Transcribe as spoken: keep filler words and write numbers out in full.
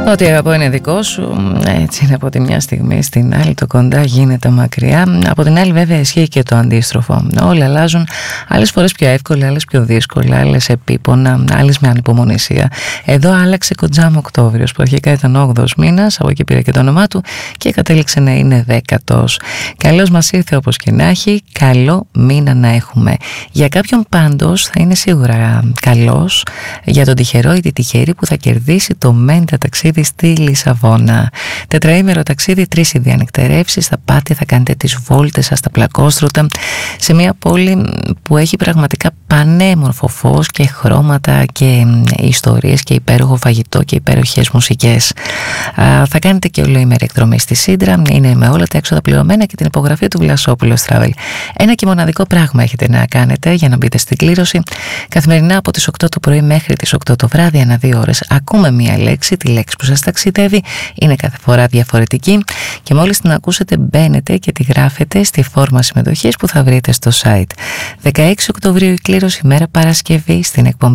Ό,τι αγαπώ είναι δικό σου. Έτσι είναι, από τη μια στιγμή στην άλλη, το κοντά γίνεται μακριά. Από την άλλη, βέβαια, ισχύει και το αντίστροφο. Όλα αλλάζουν, άλλες φορές πιο εύκολα, άλλες πιο δύσκολα, άλλες επίπονα, άλλες με ανυπομονησία. Εδώ άλλαξε κοντζάμ Οκτώβριος, που αρχικά ήταν όγδοος μήνας, από εκεί πήρε και το όνομά του και κατέληξε να είναι δέκατος. Καλώς μας ήρθε, όπως και να έχει, καλό μήνα να έχουμε. Για κάποιον πάντως θα είναι σίγουρα καλός, για τον τυχερό ή τη τυχερή που θα κερδίσει το μέντα ταξίδι στη Λισαβόνα. Τετραήμερο ταξίδι, τρεις οι διανυκτερεύσεις, θα πάτε, θα κάνετε τις βόλτες σας στα πλακόστρωτα, σε μια πόλη που έχει πραγματικά πανέμορφο φως και χρώματα και ιστορίες και υπέροχο φαγητό και υπέροχες μουσικές. Α, θα κάνετε και ολοήμερη εκδρομή στη Σύντρα, είναι με όλα τα έξοδα πληρωμένα και την υπογραφή του Βλασόπουλος Travel. Ένα και μοναδικό πράγμα έχετε να κάνετε για να μπείτε στην κλήρωση. Καθημερινά από τις οκτώ το πρωί μέχρι τις οκτώ το βράδυ, ανά δύο ώρες, ακούμε μία λέξη, τη λέξη που σας ταξιδεύει, είναι κάθε φορά διαφορετική και μόλις την ακούσετε μπαίνετε και τη γράφετε στη φόρμα συμμετοχής που θα βρείτε στο site. δεκαέξι Οκτωβρίου η κλήρωση, μέρα Παρασκευή, στην εκπομπή